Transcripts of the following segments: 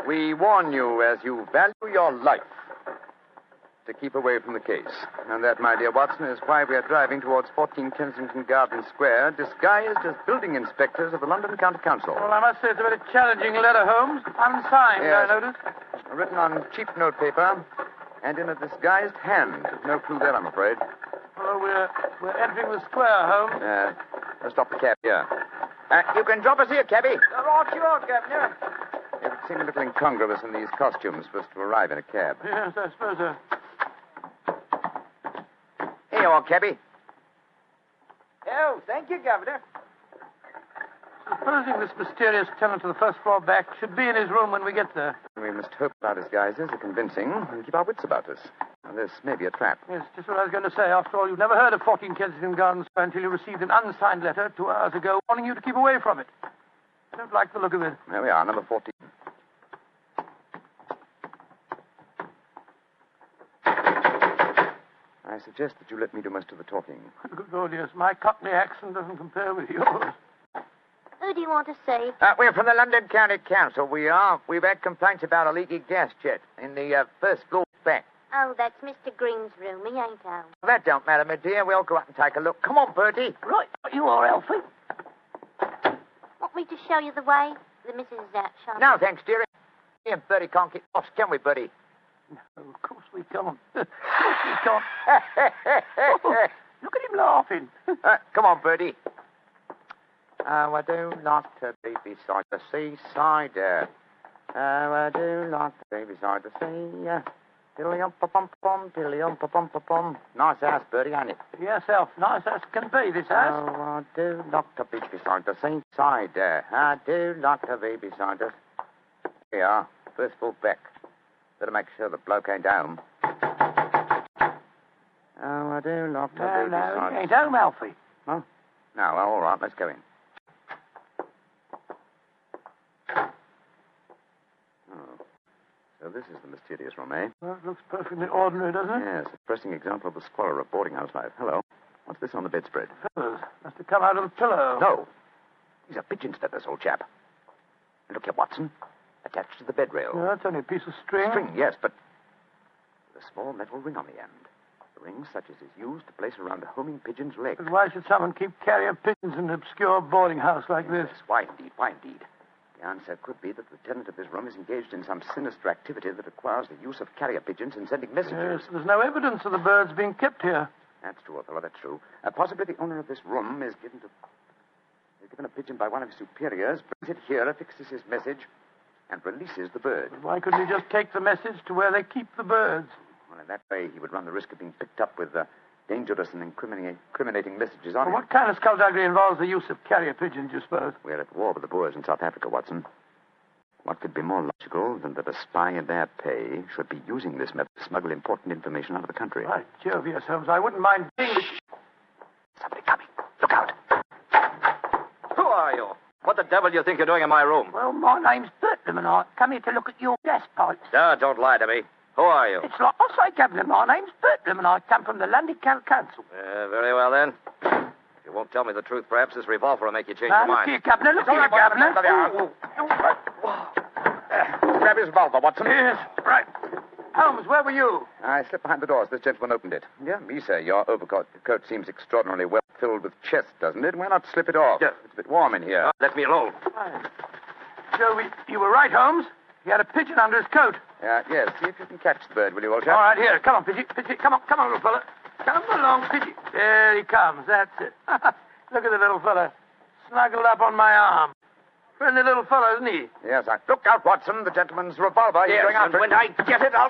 We warn you, as you value your life, to keep away from the case. And that, my dear Watson, is why we are driving towards 14 Kensington Garden Square, disguised as building inspectors of the London County Council. Well, I must say it's a very challenging letter, Holmes. Unsigned, Yes. I notice. Written on cheap notepaper and in a disguised hand. No clue there, I'm afraid. Well, we're entering the square, Holmes. Let's stop the cab here. You can drop us here, cabby. Right, sure, Governor. It would seem a little incongruous in these costumes for us to arrive in a cab. Yes, I suppose so. Here you are, cabby. Oh, thank you, Governor. Supposing this mysterious tenant of the first floor back should be in his room when we get there. We must hope our disguises are convincing and keep our wits about us. Now, this may be a trap. Yes, just what I was going to say. After all, you've never heard of 14 Kensington Gardens Square until you received an unsigned letter 2 hours ago warning you to keep away from it. I don't like the look of it. There we are, number 14. I suggest that you let me do most of the talking. Good Lord, yes. My Cockney accent doesn't compare with yours. Who do you want to see? We're from the London County Council, we are. We've had complaints about a leaky gas jet in the first floor back. Oh, that's Mr. Green's room. He ain't home. That don't matter, my dear. We'll go up and take a look. Come on, Bertie. Right, you are, Alfie. Want me to show you the way? The missus is out shopping. No, thanks, dearie. Me and Bertie can't get lost, can we, Bertie? No, of course we can't. Of course we can't. Oh, look at him laughing. Come on, Bertie. Oh, I do like to be beside the seaside. Oh, I do like to be beside the sea. Dilly-um-pa-pum-pum, dilly-um-pa-pum-pa-pum. Nice house, Bertie, ain't it? Yes, Alf. Nice as can be, this house. Oh, I do like to be beside the seaside. I do like to be beside the... Here we are. First floor back. Better make sure the bloke ain't home. Oh, I do like to be beside... No, he ain't home, Alfie. Oh? No, well, all right, let's go in. Oh. So this is the mysterious room, eh? Well, it looks perfectly ordinary, doesn't it? Yes, a pressing example of the squalor of boarding house life. Hello. What's this on the bedspread? Feathers. Must have come out of the pillow. No. These are pigeon's feathers, old chap. And look here, Watson. Attached to the bed rail. No, that's only a piece of string. String, yes, but with a small metal ring on the end. A ring such as is used to place around a homing pigeon's leg. But why should someone keep carrier pigeons in an obscure boarding house like this? Yes, why indeed, why indeed? The answer could be that the tenant of this room is engaged in some sinister activity that requires the use of carrier pigeons in sending messages. Yes, there's no evidence of the birds being kept here. That's true, Othello, that's true. Possibly the owner of this room is given a pigeon by one of his superiors, brings it here, affixes his message, and releases the bird. But why couldn't he just take the message to where they keep the birds? Well, in that way, he would run the risk of being picked up with dangerous and incriminating messages on him. What kind of skullduggery involves the use of carrier pigeons, you suppose? We're at war with the Boers in South Africa, Watson. What could be more logical than that a spy in their pay should be using this method to smuggle important information out of the country? By Jove, yes, Holmes. I wouldn't mind being the... Somebody coming. Look out. Who are you? What the devil do you think you're doing in my room? Well, my name's Bertram, and I come here to look at your gas pipes. Don't lie to me. Who are you? It's like I say, Governor, my name's Bertram, and I come from the London County Council. Very well, then. If you won't tell me the truth, perhaps this revolver will make you change your Look mind. here, Governor, look here, Governor. Grab his revolver, Watson. Yes, right. Holmes, where were you? I slipped behind the door as this gentleman opened it. Yeah, me, sir. Your overcoat coat seems extraordinarily well filled with chest, doesn't it? Why not slip it off? Yeah. It's a bit warm in here. Let me alone. So you were right, Holmes. He had a pigeon under his coat. Yes, see if you can catch the bird, will you, old chap? All right, here. Come on, Pidgey. Pidgey, come on, little fella. Come along, Pidgey. There he comes. That's it. Look at the little fella. Snuggled up on my arm. Friendly little fellow, isn't he? Yes, I... Look out, Watson. The gentleman's revolver. He's Yes, going after and when it. I get it, I'll...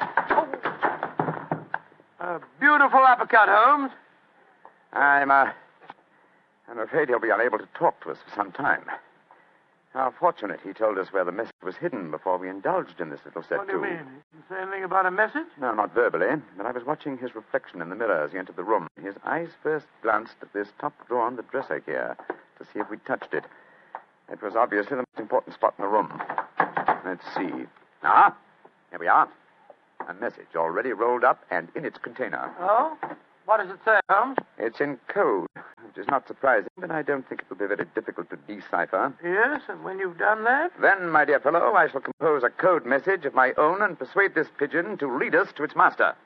A beautiful uppercut, Holmes. I'm afraid he'll be unable to talk to us for some time. How fortunate he told us where the message was hidden before we indulged in this little set, What do you mean? He didn't say anything about a message? No, not verbally, but I was watching his reflection in the mirror as he entered the room. His eyes first glanced at this top drawer on the dresser here to see if we'd touched it. It was obviously the most important spot in the room. Let's see. Here we are. A message already rolled up and in its container. Oh? What does it say, Holmes? It's in code, which is not surprising, but I don't think it will be very difficult to decipher. Yes, and when you've done that? Then, my dear fellow, I shall compose a code message of my own and persuade this pigeon to lead us to its master.